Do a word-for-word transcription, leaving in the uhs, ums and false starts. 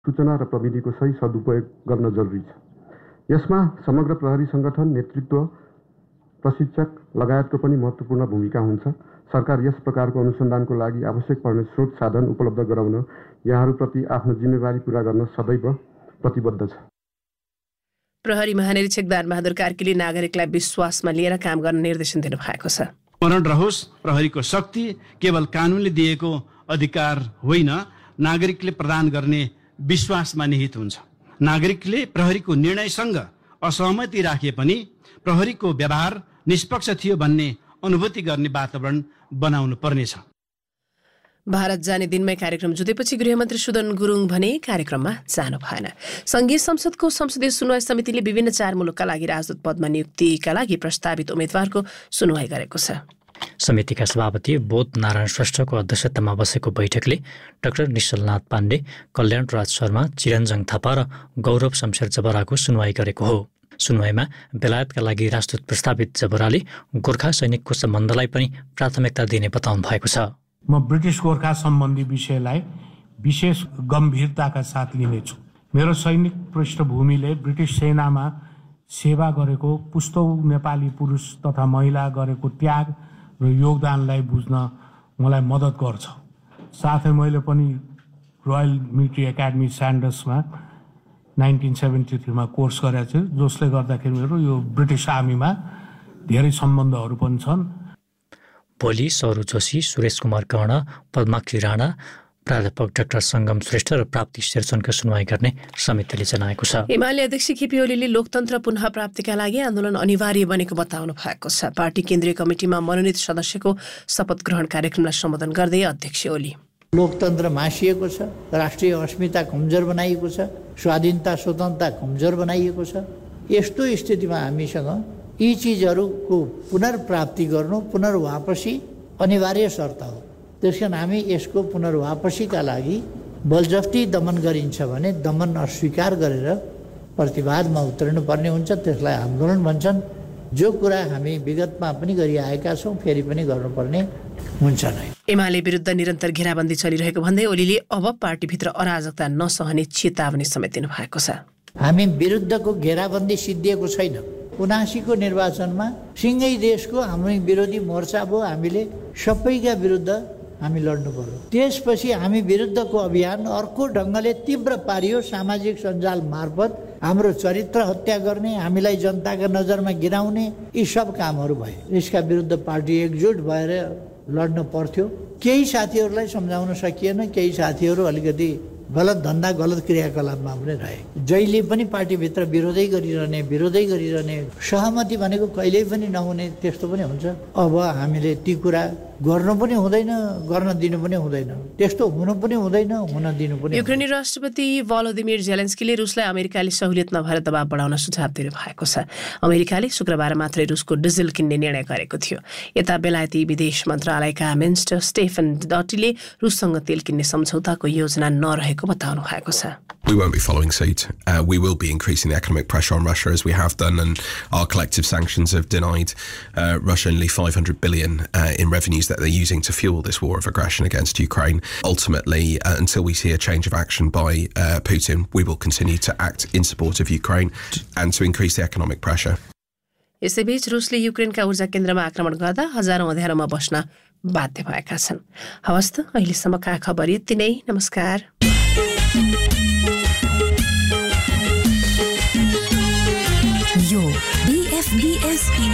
सूचना र प्रविधिको सही सदुपयोग गर्न जरुरी छ। यसमा समग्र प्रहरी संगठन, नेतृत्व, प्रशिक्षक लगायतको पनि महत्त्वपूर्ण भूमिका हुन्छ। सरकार यस प्रकारको अनुसन्धानको लागि आवश्यक पर्ने स्रोत साधन उपलब्ध गराउन यहाँहरूप्रति आफ्नो जिम्मेवारी पूरा गर्न सदैव प्रतिबद्ध छ। प्रहरी महानिरीक्षक दानबहादुर कार्कीले नागरिकलाई विश्वासमा लिएर काम गर्न निर्देशन दिनुभएको छ। स्मरण रहोस्, प्रहरीको शक्ति केवल कानुनले दिएको अधिकार होइन, नागरिकले प्रदान गर्ने विश्वासमा निहित हुन्छ। नागरिकले प्रहरीको निर्णयसँग असहमति राखे पनि प्रहरीको व्यवहार निष्पक्ष थियो भन्ने अनुभूति गर्ने वातावरण बनाउनु पर्नेछ। भारत जाने दिनमै कार्यक्रम जुटेपछि गृहमन्त्री सुदन गुरुङ भने कार्यक्रममा जानु भएन। संघीय संसदको संसदीय सुनवाई समितिले विभिन्न चार मुलुकका लागि राजदूत पदमा नियुक्तिका लागि प्रस्तावित उम्मेद्वारको सुनवाई गरेको छ। समितिका सभापति बोध नारायण श्रेष्ठको अध्यक्षतामा बसेको बैठकले डाक्टर निश्चलनाथ पाण्डे, कल्याण राज शर्मा, चिरञ्जन थापा र गौरव शमशेर जबराको सुनवाई गरेको हो। सुनवाईमा बेलायतका लागि राजदूत प्रस्तावित जबराले गोर्खा सैनिकको सम्बन्धलाई पनि प्राथमिकता दिने बताउनु भएको छ। म ब्रिटिस गोर्खा सम्बन्धी विषयलाई विशेष गम्भीरताका साथ लिनेछु। मेरो सैनिक पृष्ठभूमिले ब्रिटिस सेनामा सेवा गरेको पुस्तौँ नेपाली पुरुष तथा महिला गरेको त्याग र योगदानलाई बुझ्न मलाई मद्दत गर्छ। साथै मैले पनि royal military academy स्यान्डर्समा nineteen seventy थ्रीमा course गरेको छु, जसले गर्दाखेरि मेरो यो ब्रिटिस आर्मीमा धेरै सम्बन्धहरू पनि छन्। भोलि सौरु जोशी, सुरेश कुमार कर्ण, पद्माक्षी राणा, प्राध्यापक डाक्टर सङ्गम श्रेष्ठ र प्राप्ति शेरचनको सुनवाई गर्ने समितिले जनाएको छ। एमाले अध्यक्ष केपी ओलीले लोकतन्त्र पुनः प्राप्तिका लागि आन्दोलन अनिवार्य बनेको बताउनु भएको छ। पार्टी केन्द्रीय कमिटीमा मनोनित सदस्यको शपथ ग्रहण कार्यक्रमलाई सम्बोधन गर्दै अध्यक्ष ओली लोकतन्त्र मासिएको छ, राष्ट्रिय अस्मिता कमजोर बनाइएको छ, स्वाधीनता स्वतन्त्रता कमजोर बनाइएको छ। यस्तो स्थितिमा हामीसँग यी चिजहरूको पुनर्प्राप्ति गर्नु, पुनर्वापसी अनिवार्य शर्त हो। त्यसकारण हामी यसको पुनर्वापसीका लागि बलजफ्ती दमन गरिन्छ भने दमन अस्वीकार गरेर प्रतिवादमा उत्रनु पर्ने हुन्छ। त्यसलाई आन्दोलन भन्छन्। जो कुरा हामी विगतमा पनि गरिआएका छौँ, फेरि पनि गर्नुपर्ने हुन्छ नै। एमाले विरुद्ध निरन्तर घेराबन्दी चलिरहेको भन्दै ओलीले अब पार्टीभित्र अराजकता नसहने चेतावनी समेत दिनु भएको छ। हामी विरुद्धको घेराबन्दी सिद्धिएको छैन। उनासीको निर्वाचनमा सिङ्गै देशको हाम्रो विरोधी मोर्चा भयो। हामीले सबैका विरुद्ध हामी लड्नु पर्यो। त्यसपछि हामी विरुद्धको अभियान अर्को ढङ्गले तीव्र पारियो। सामाजिक सञ्जाल मार्फत हाम्रो चरित्र हत्या गर्ने, हामीलाई जनताका नजरमा गिराउने, यी सब कामहरू भए। यसका विरुद्ध पार्टी एकजुट भएर लड्न पर्थ्यो। केही साथीहरूलाई सम्झाउन सकिएन, केही साथीहरू अलिकति गलत धन्दा, गलत क्रियाकलापमा पनि रहे। जहिले पनि पार्टीभित्र विरोधै गरिरहने विरोधै गरिरहने सहमति भनेको कहिल्यै पनि नहुने, त्यस्तो पनि हुन्छ। अब हामीले ती कुरा गर्नु पनि हुँदैन, गर्न दिनु पनि हुँदैन। त्यस्तो हुनु पनि हुँदैन, हुन दिनु पनि। युक्रेनी राष्ट्रपति भलोदिमिर जेलेन्स्कीले रुसलाई अमेरिकाले सहुलियत नभएर दबाव बढाउन सुझाव दिनु भएको छ। अमेरिकाले शुक्रबार मात्रै रुसको डिजल किन्ने निर्णय गरेको थियो। यता बेलायती विदेश मन्त्रालयका मिनिस्टर स्टेफन डटीले रुससँग तेल किन्ने सम्झौताको योजना नरहेको बताउनु भएको छ। We won't be following suit. Uh, we will be increasing the economic pressure on Russia as we have done, and our collective sanctions have denied uh, Russia nearly five hundred billion uh, in revenues that they're using to fuel this war of aggression against Ukraine. Ultimately, uh, until we see a change of action by uh, Putin, we will continue to act in support of Ukraine and to increase the economic pressure. यसैबीच रुसले युक्रेनका ऊर्जा केन्द्रमा आक्रमण गर्दा हजारौं अँध्यारोमा बस्न बाध्य भएका छन्। हवस् त, अहिलेसम्मका खबर यति नै। नमस्कार। यो बीएफबीएस